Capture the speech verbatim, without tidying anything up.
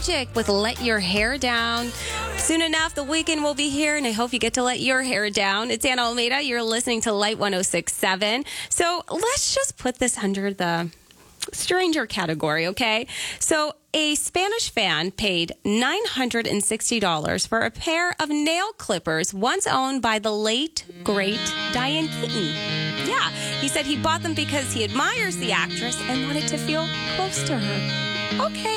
Logic with Let Your Hair Down. Soon enough, the weekend will be here, and I hope you get to let your hair down. It's Anna Almeida. You're listening to Light one oh six point seven. So let's just put this under the stranger category, okay? So a Spanish fan paid nine hundred sixty dollars for a pair of nail clippers once owned by the late, great Diane Keaton. Yeah, he said he bought them because he admires the actress and wanted to feel close to her. Okay.